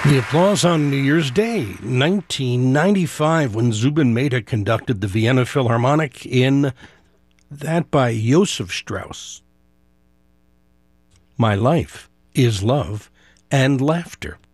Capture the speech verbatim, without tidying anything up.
The applause on New Year's Day, nineteen ninety-five, when Zubin Mehta conducted the Vienna Philharmonic in that by Joseph Strauss. My life is love and laughter.